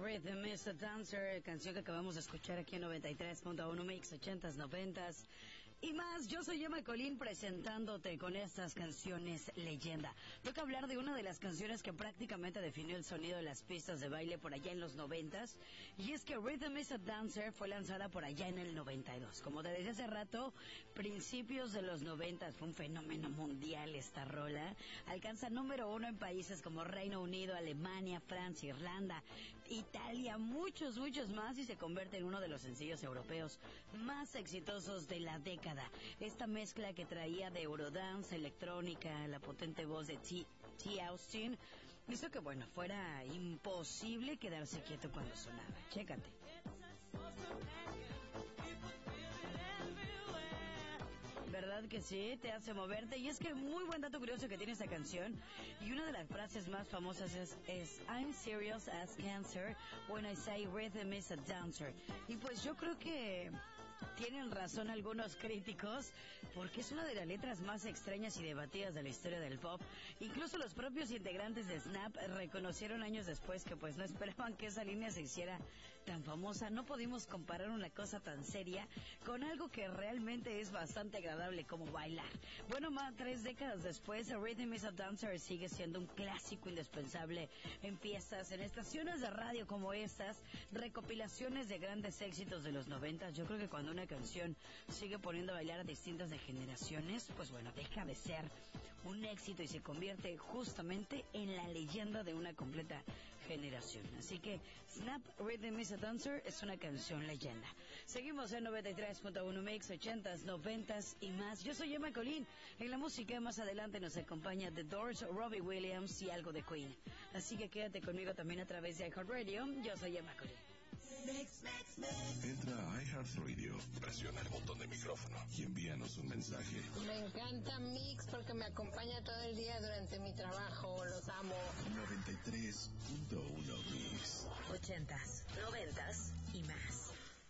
Rhythm is a Dancer, canción que acabamos de escuchar aquí en 93.1 Mix, 80s, 90s y más. Yo soy Emma Colín presentándote con estas canciones leyenda. Toca hablar de una de las canciones que prácticamente definió el sonido de las pistas de baile por allá en los 90s, y es que Rhythm is a Dancer fue lanzada por allá en el 92. Como te decía hace rato, principios de los 90s, fue un fenómeno mundial esta rola. Alcanza número 1 en países como Reino Unido, Alemania, Francia, Irlanda, Italia, muchos más, y se convierte en uno de los sencillos europeos más exitosos de la década. Esta mezcla que traía de Eurodance, electrónica, la potente voz de T. Austin, hizo que, bueno, fuera imposible quedarse quieto cuando sonaba. Chécate. ¿Verdad que sí? Te hace moverte. Y es que muy buen dato curioso que tiene esta canción. Y una de las frases más famosas es I'm serious as cancer when I say rhythm is a dancer. Y pues yo creo que tienen razón algunos críticos, porque es una de las letras más extrañas y debatidas de la historia del pop. Incluso los propios integrantes de Snap reconocieron años después que pues no esperaban que esa línea se hiciera tan famosa. No pudimos comparar una cosa tan seria con algo que realmente es bastante agradable como bailar. Bueno, más 3 décadas después, Rhythm is a Dancer sigue siendo un clásico indispensable en fiestas, en estaciones de radio como estas, recopilaciones de grandes éxitos de los 90. Yo creo que cuando una canción sigue poniendo a bailar a distintas de generaciones, pues bueno, deja de ser un éxito y se convierte justamente en la leyenda de una completa generación. Así que Snap, Rhythm is a Dancer es una canción leyenda. Seguimos en 93.1 Mix, 80s, 90s y más. Yo soy Emma Colín. En la música más adelante nos acompaña The Doors, Robbie Williams y algo de Queen. Así que quédate conmigo también a través de iHeartRadio. Yo soy Emma Colín. Entra a iHeartRadio, presiona el botón de micrófono y envíanos un mensaje. Me encanta Mix porque me acompaña todo el día durante mi trabajo. Los amo. 93.1 Mix. 80s, 90s y más.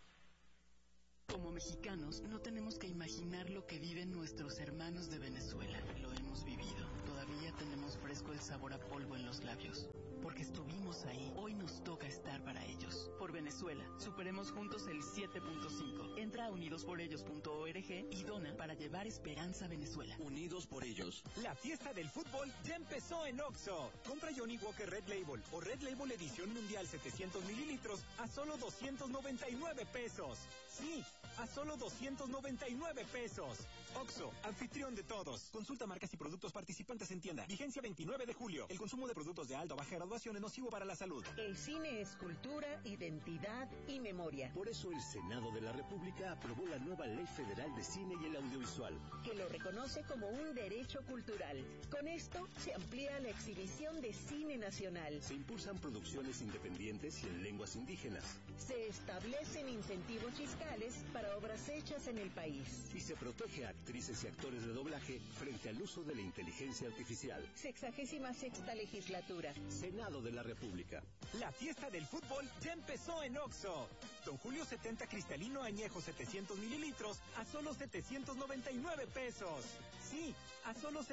Como mexicanos, no tenemos que imaginar lo que viven nuestros hermanos de Venezuela. Lo hemos vivido. Todavía tenemos fresco el sabor a polvo en los labios. Porque estuvimos ahí. Hoy nos toca estar para ellos. Por Venezuela, superemos juntos el 7.5. Entra a unidosporellos.org y dona para llevar esperanza a Venezuela. Unidos por ellos. La fiesta del fútbol ya empezó en Oxxo. Compra Johnny Walker Red Label o Red Label Edición Mundial 700 mililitros a solo 299 pesos. Sí, a solo 299 pesos. Oxxo, anfitrión de todos. Consulta marcas y productos participantes en tienda. Vigencia 29 de julio. El consumo de productos de alta o baja graduación es nocivo para la salud. El cine es cultura, identidad y memoria. Por eso el Senado de la República aprobó la nueva Ley Federal de Cine y el Audiovisual, que lo reconoce como un derecho cultural. Con esto se amplía la exhibición de cine nacional. Se impulsan producciones independientes y en lenguas indígenas. Se establecen incentivos fiscales para obras hechas en el país. Y se protege a actrices y actores de doblaje frente al uso de la inteligencia artificial. 66ª legislatura. Senado de la República. La fiesta del fútbol ya empezó en Oxxo. Don Julio 70 cristalino añejo 700 mililitros a solo 799 pesos. Sí, a solo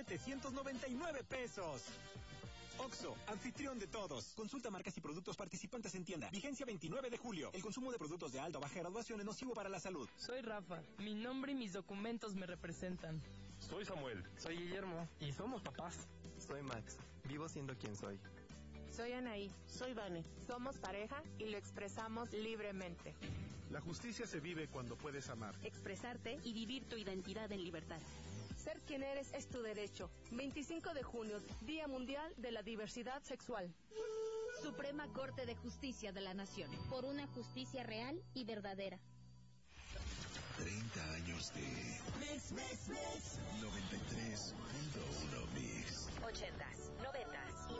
799 pesos. Oxxo, anfitrión de todos. Consulta marcas y productos participantes en tienda. Vigencia 29 de julio. El consumo de productos de alta o baja graduación es nocivo para la salud. Soy Rafa. Mi nombre y mis documentos me representan. Soy Samuel. Soy Guillermo. Y somos papás. Soy Max. Vivo siendo quien soy. Soy Anaí. Soy Vane. Somos pareja y lo expresamos libremente. La justicia se vive cuando puedes amar, expresarte y vivir tu identidad en libertad. Ser quien eres es tu derecho. 25 de junio, Día Mundial de la Diversidad Sexual. Suprema Corte de Justicia de la Nación. Por una justicia real y verdadera. 30 años de Mix. 93.1 Mix. 80s, 90s